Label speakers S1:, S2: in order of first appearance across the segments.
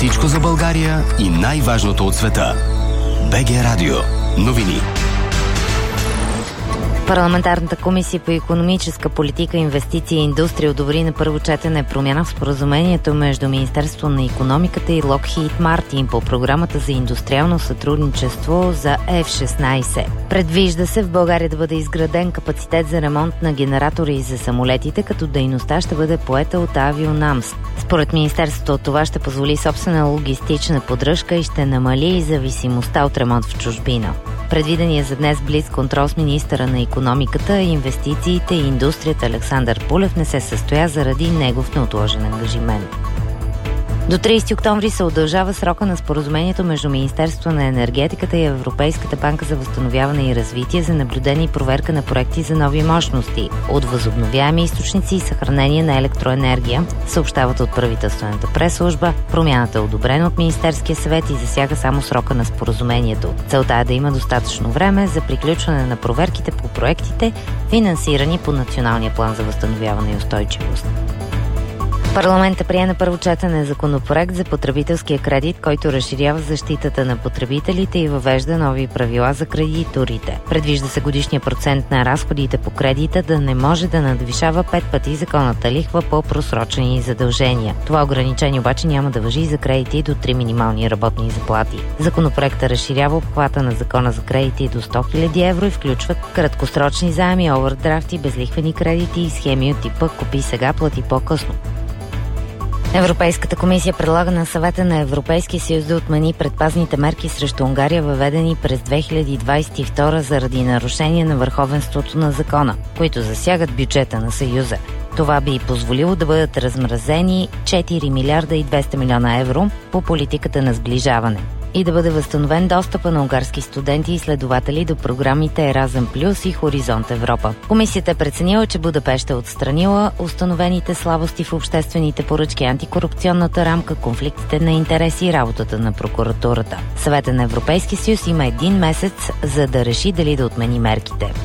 S1: Всичко за България и най-важното от света. БГ Радио. Новини.
S2: Парламентарната комисия по икономическа политика, инвестиции и индустрия одобри на първо четене промяна в споразумението между Министерството на икономиката и Lockheed Martin по програмата за индустриално сътрудничество за F-16. Предвижда се в България да бъде изграден капацитет за ремонт на генератори за самолетите, като дейността ще бъде поета от Авионамс. Според Министерството това ще позволи собствена логистична поддръжка и ще намали зависимостта от ремонт в чужбина. Предвидения за днес блиц контрол с министъра на икономиката, инвестициите и индустрията Александър Пулев не се състоя заради негов неотложен ангажимент. До 30 октомври се удължава срока на споразумението между Министерството на енергетиката и Европейската банка за възстановяване и развитие за наблюдение и проверка на проекти за нови мощности от възобновяеми източници и съхранение на електроенергия, съобщават от правителствената пресслужба. Промяната е одобрена от Министерския съвет и засяга само срока на споразумението. Целта е да има достатъчно време за приключване на проверките по проектите, финансирани по Националния план за възстановяване и устойчивост. Парламентът прие на първо четене законопроект за потребителския кредит, който разширява защитата на потребителите и въвежда нови правила за кредиторите. Предвижда се годишния процент на разходите по кредита да не може да надвишава 5 пъти законната лихва по просрочени задължения. Това ограничение обаче няма да важи и за кредити до 3 минимални работни заплати. Законопроектът разширява обхвата на закона за кредити до 100 000 евро и включва краткосрочни заеми, овърдрафти, безлихвени кредити и схеми от типа "купи сега, плати по-късно". Европейската комисия предлага на Съвета на Европейския съюз да отмени предпазните мерки срещу Унгария, въведени през 2022 заради нарушение на върховенството на закона, които засягат бюджета на Съюза. Това би позволило да бъдат размразени 4 милиарда и 200 милиона евро по политиката на сближаване и да бъде възстановен достъпа на унгарски студенти и изследователи до програмите Еразъм Плюс и Хоризонт Европа. Комисията е преценила, че Будапеща е отстранила установените слабости в обществените поръчки, антикорупционната рамка, конфликтите на интереси и работата на прокуратурата. Съвета на Европейския съюз има 1 месец, за да реши дали да отмени мерките.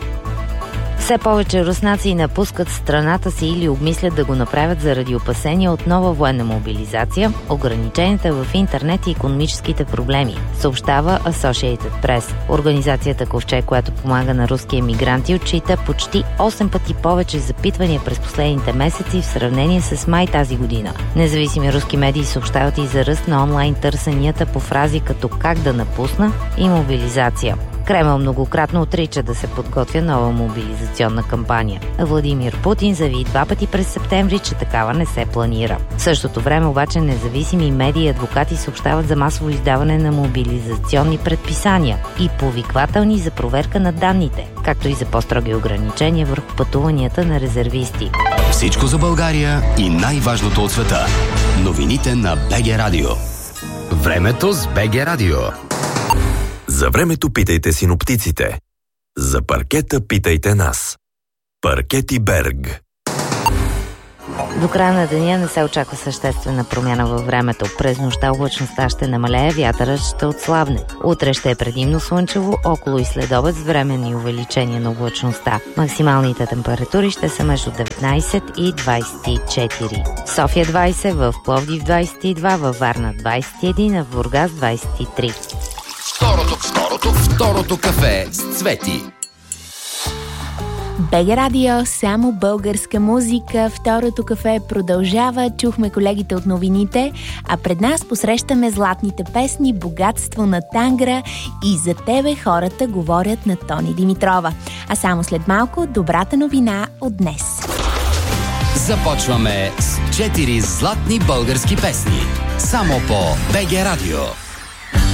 S2: Все повече руснаци напускат страната си или обмислят да го направят заради опасения от нова военна мобилизация, ограниченията в интернет и икономическите проблеми, съобщава Associated Press. Организацията Ковчег, която помага на руски емигранти, отчита почти 8 пъти повече запитвания през последните месеци в сравнение с май тази година. Независими руски медии съобщават и за ръст на онлайн търсенията по фрази като "как да напусна" и "мобилизация". Кремъл многократно отрича да се подготвя нова мобилизационна кампания. Владимир Путин заяви 2 пъти през септември, че такава не се планира. В същото време обаче независими медии и адвокати съобщават за масово издаване на мобилизационни предписания и повиквателни за проверка на данните, както и за по-строги ограничения върху пътуванията на резервисти.
S1: Всичко за България и най-важното от света. Новините на БГ Радио. Времето с БГ Радио.
S3: За времето питайте синоптиците. За паркета питайте нас. Паркети Берг.
S2: До края на деня не се очаква съществена промяна във времето. През нощта облачността ще намалее, вятърът ще отслабне. Утре ще е предимно слънчево, около и следобед с временни увеличения на облачността. Максималните температури ще са между 19 и 24. София 20, в Пловдив 22, във Варна 21, а в Бургас 23.
S1: Второто кафе с Цвети.
S4: БГ Радио, само българска музика. Второто кафе продължава. Чухме колегите от новините, а пред нас посрещаме златните песни, богатство на Тангра и за тебе хората говорят на Тони Димитрова. А само след малко добрата новина от днес.
S1: Започваме с 4 златни български песни. Само по БГ Радио.